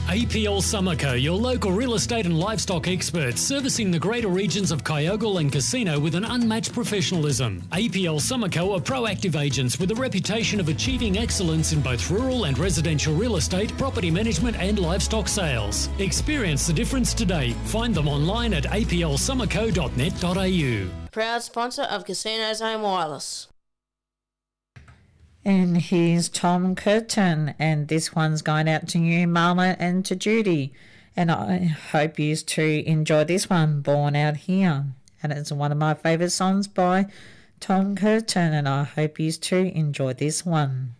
APL Summerco, your local real estate and livestock experts, servicing the greater regions of Kyogle and Casino with an unmatched professionalism. APL Summerco are proactive agents with a reputation of achieving excellence in both rural and residential real estate, property management and livestock sales. Experience the difference today. Find them online at aplsummerco.net.au. Proud sponsor of Casino's Home Wireless. And here's Tom Curtin, and this one's going out to you, Marla, and to Judy. And I hope you too enjoy this one, Born Out Here. And it's one of my favourite songs by Tom Curtin, and I hope you too enjoy this one.